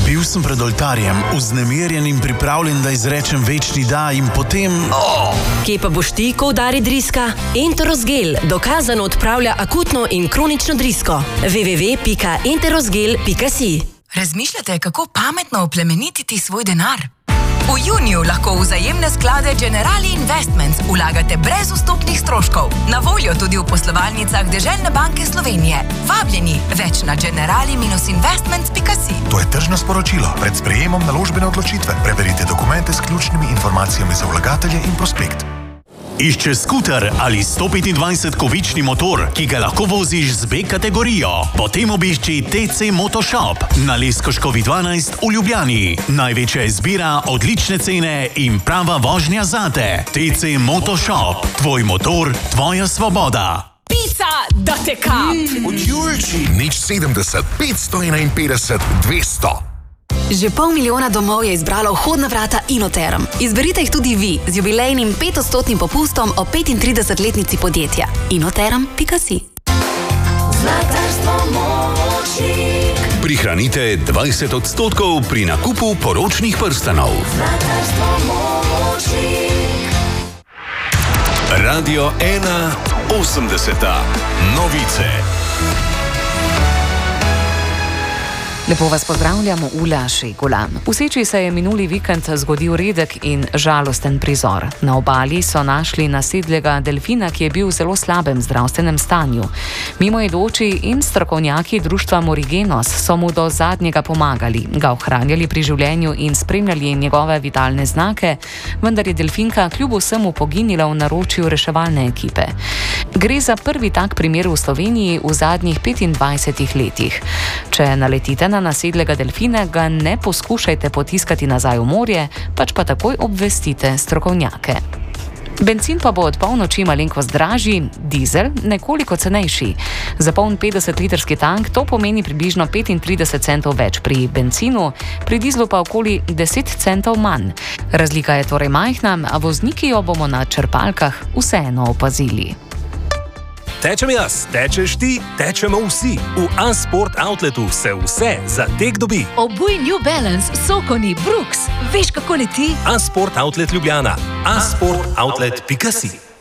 Bil sem pred oltarjem, vznemirjen in pripravljen, da izrečem večni da in potem... Kje pa boš ti, ko udari driska? Enterosgel dokazano odpravlja akutno in kronično drisko. www.enterosgel.si. Razmišljate, kako pametno oplemenititi svoj denar? V juniju lahko v vzajemne sklade Generali Investments vlagate brez vstopnih stroškov. Na voljo tudi v poslovalnicah Deželne banke Slovenije. Vabljeni, več na generali-investments.si. To je tržno sporočilo. Pred sprejemom naložbene odločitve preverite dokumente s ključnimi informacijami za vlagatelje in prospekt. Iščeš skuter ali 125-kovični motor, ki ga lahko voziš z B kategorijo? Potem obišči TC Motoshop na Leskoškovi 12 v Ljubljani. Največja izbira, odlične cene in prava vožnja zate. TC Motoshop. Tvoj motor, tvoja svoboda. Pica, da te kap! Od Julči. Nič 70, 551, 200. Že 500 000 domov je izbralo vhodna vrata Inoterm. Izberite jih tudi vi z jubilejnim 500% popustom o 35-letnici podjetja. Inoterm.si. Prihranite 20% pri nakupu poročnih prstanov. Radio 1 80. Novice. Lepo vas pozdravljamo v Laši Gulam. V Seči se je minuli vikend zgodil redek in žalosten prizor. Na obali so našli nasedlega delfina, ki je bil v zelo slabem zdravstvenem stanju. Mimoidoči in strokovnjaki društva Morigenos so mu do zadnjega pomagali, ga ohranjali pri življenju in spremljali njegove vitalne znake, vendar je delfinka kljub vsemu poginila v naročju reševalne ekipe. Gre za prvi tak primer v Sloveniji v zadnjih 25 letih. Če naletite na nasedlega delfina, ga ne poskušajte potiskati nazaj v morje, pač pa takoj obvestite strokovnjake. Bencin pa bo od polnoči malenkost dražji, dizel nekoliko cenejši. Za poln 50-litrski tank to pomeni približno 35 centov več pri bencinu, pri dizlu pa okoli 10 centov manj. Razlika je torej majhna, a vozniki jo bomo na črpalkah vseeno opazili. Tečem jaz, tečeš ti, tečemo vsi. V A-Sport Outletu se vse za tek dobi. Obuj New Balance, Sokoni, Brooks. Veš, kako leti? A-Sport Outlet Ljubljana. A-sportoutlet.si.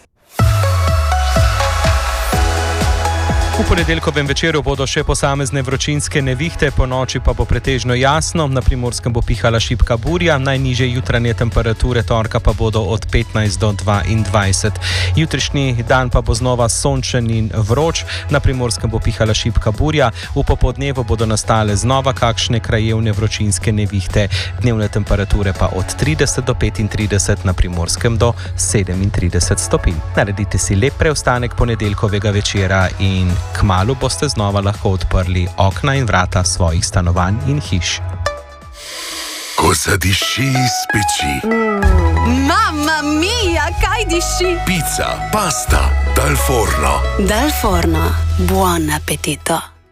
V ponedeljkovem večeru bodo še posamezne vročinske nevihte, po noči pa bo pretežno jasno, na Primorskem bo pihala šibka burja, najnižje jutranje temperature torka pa bodo od 15 do 22. Jutrišnji dan pa bo znova sončen in vroč, na Primorskem bo pihala šibka burja, v popoldnevu bodo nastale znova kakšne krajevne vročinske nevihte, dnevne temperature pa od 30 do 35, na Primorskem do 37 stopinj. Naredite si lep preostanek ponedeljkovega večera in kmalu boste znova lahko odprli okna in vrata svojih stanovanj in hiš. Ko zadiši iz peči. Mamma mia, kaj diši? Pica, pasta, dal forno. Dal forno. Buon appetito.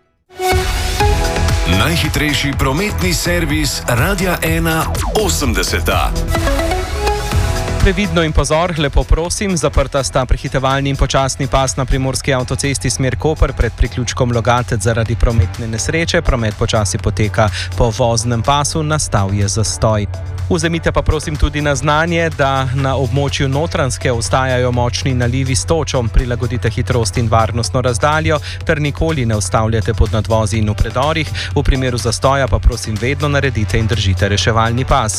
Najhitrejši prometni servis Radia 1 80. Previdno in pozor, lepo prosim, zaprta sta prehitevalni in počasni pas na primorski avtocesti smer Koper pred priključkom Logatec zaradi prometne nesreče. Promet počasi poteka po voznem pasu, nastal je zastoj. Vzemite pa prosim tudi na znanje, da na območju Notranjske ostajajo močni nalivi s točo, prilagodite hitrost in varnostno razdaljo ter nikoli ne ustavljate pod nadvozi in v predorih. V primeru zastoja pa prosim vedno naredite in držite reševalni pas.